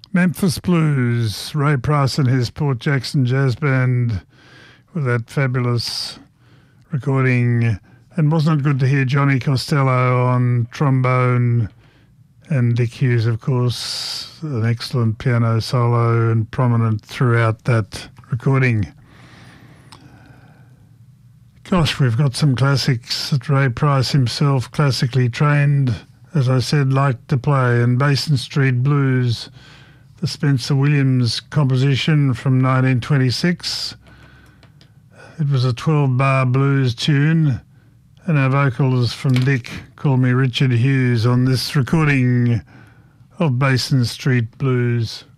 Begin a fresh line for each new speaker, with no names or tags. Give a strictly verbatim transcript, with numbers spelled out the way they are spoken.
Memphis Blues, Ray Price and his Port Jackson Jazz Band with that fabulous recording. And wasn't it good to hear Johnny Costello on trombone and Dick Hughes, of course, an excellent piano solo and prominent throughout that recording. Gosh, we've got some classics that Ray Price himself, classically trained, as I said, liked to play. And Basin Street Blues, the Spencer Williams composition from nineteen twenty-six. It was a twelve-bar blues tune, and our vocals from Dick, Call Me Richard Hughes, on this recording of Basin Street Blues.